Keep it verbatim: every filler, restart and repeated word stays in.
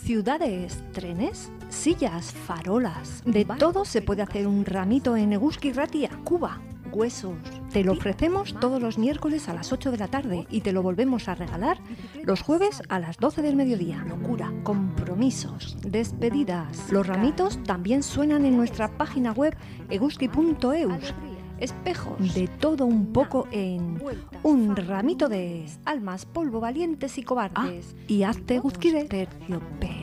Ciudades, trenes, sillas, farolas. De todo se puede hacer un ramito en Eguski Ratia, Cuba. Huesos. Te lo ofrecemos todos los miércoles a las ocho de la tarde y te lo volvemos a regalar los jueves a las doce del mediodía. Locura, compromisos, despedidas. Los ramitos también suenan en nuestra página web eguski punto eus. Espejos, de todo un poco en Un ramito de almas, polvo, valientes y cobardes. Ah, y hazte Guzkide terciopelo.